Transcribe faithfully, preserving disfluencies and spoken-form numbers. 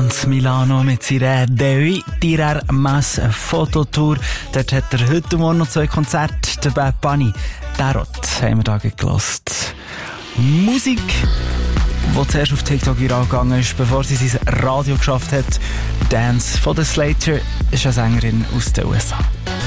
Ganz Milano mit seiner «De Tirar Mas Fototour». Dort hat er heute Morgen noch zwei Konzerte. Der Bad Bunny, Tarot, haben wir da gelost. Musik, die zuerst auf TikTok viral gegangen ist, bevor sie sein Radio geschafft hat. Dance von der Slater ist eine Sängerin aus den U S A.